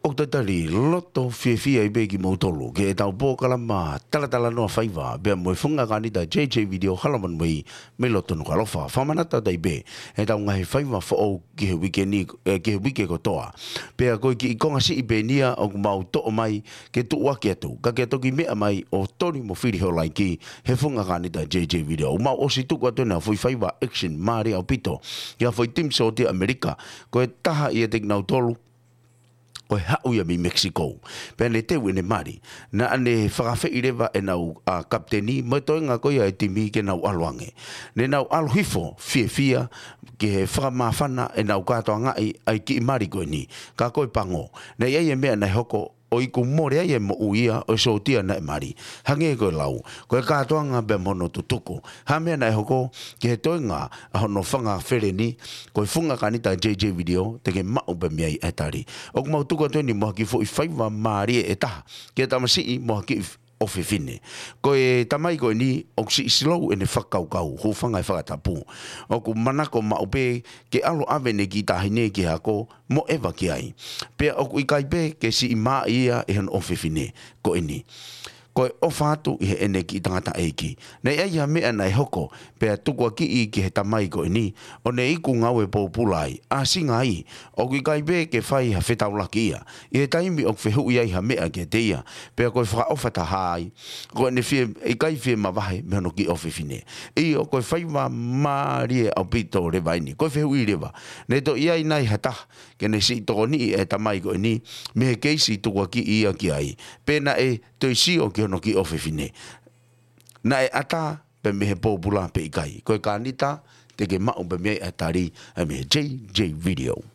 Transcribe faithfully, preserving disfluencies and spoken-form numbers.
o te tari loto fie fie i begi mautolo ke e tau pō kalama tala tala noa whaiva bea moe funga kanita J J video halaman mei me loto nuka lofa whamanata dai be e tau ngahi whaiva whaau ki he wike ni ki he wike kotoa bea koe ki i konga si i benia o kumau to'o mai ke tuua ki atu ka ke toki mea mai o tori mo whiri ho lai ki he funga kanita J J video o mau osi tuku atu na fui whaiva action maari au pito ia fui tim so te Amerika koe taha i e tek nau tolu o hau ia mi Mexico. Pene te wene mari. Na ane whakawhi i rewa e nau a kapteni, mai toi ngā koia e timi ke nau aluange. Ne nau aluhifo, fie fia, ke he whakamawhana e nau katoa ngai ai ki i mari koe ni. Ka koe pango. Ne iei e mea nei hoko o iku more ai e mo uia o so tia na e mari. Hange koe lau. Koe katoa ngā bea mono tutuko. Ha mea nei hoko ke he toi ngā a hono whanga where ni koe funga kanita J J video te ke mau be mea i etari. O kumau tuko atu ni moha ki fo i whaiva maari e taha. Ke tamasi i moha ki o whiwhine. Koe tamai koe ni o si slow e ne whakaukau ho whanga e whakatapu. O ku manako maupe ke alo avene ki tahine ki hako mo ewa ki ai. Pea o ku i kaipe ke si i maa ia e han o whiwhine koe ni. Koe o whātu i he ene ki tangata eiki. Nei ai ha mea nei hoko, pea tukua ki i ki he tamai koe ni, o ne iku ngau e pōpulai, a singa i, o kui kai be ke whai ha whetaulaki ia. I he taimi o whehu i ai ha mea ke te ia, pea koe whakaofata hai, koe ne whie, i kai whie mawahe me hono ki ofifine. I o koe whaiwa maari e au pito rewaini, koe whehu i rewa. Ne to i ai nai hata, ke ne si toko ni e tamai koe ni, me he keisi tukua ki ia ki ai. Pena e toi si o ki hono ki ofifine. Na e ata pe me he pōpula pe i kai. Koe ka anita te ke mau pe mea atari a me J J video.